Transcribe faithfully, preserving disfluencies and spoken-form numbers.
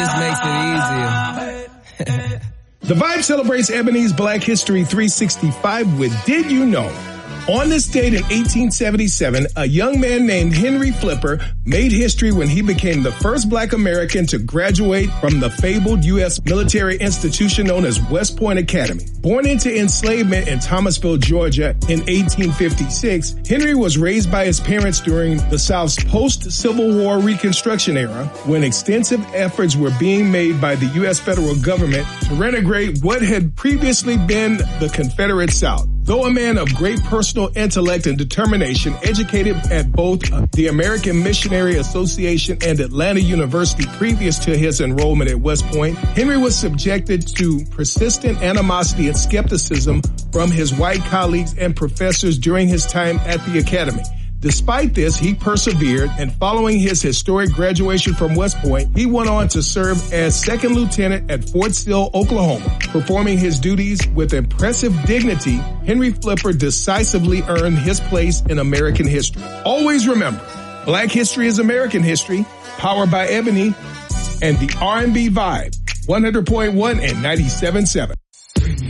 just makes it easier. The Vibe celebrates Ebony's Black History three sixty-five with Did You Know? On this date in eighteen seventy-seven, a young man named Henry Flipper made history when he became the first Black American to graduate from the fabled U S military institution known as West Point Academy. Born into enslavement in Thomasville, Georgia in eighteen fifty-six, Henry was raised by his parents during the South's post-Civil War Reconstruction era, when extensive efforts were being made by the U S federal government to reintegrate what had previously been the Confederate South. Though a man of great personal intellect and determination, educated at both the American Missionary Association and Atlanta University previous to his enrollment at West Point, Henry was subjected to persistent animosity and skepticism from his white colleagues and professors during his time at the academy. Despite this, he persevered, and following his historic graduation from West Point, he went on to serve as second lieutenant at Fort Sill, Oklahoma. Performing his duties with impressive dignity, Henry Flipper decisively earned his place in American history. Always remember, Black history is American history, powered by Ebony and the R and B Vibe, one hundred point one and ninety-seven point seven.